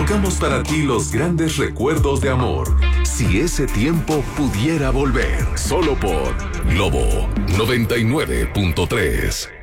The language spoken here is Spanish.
Tocamos para ti los grandes recuerdos de amor. Si ese tiempo pudiera volver. Solo por Globo 99.3.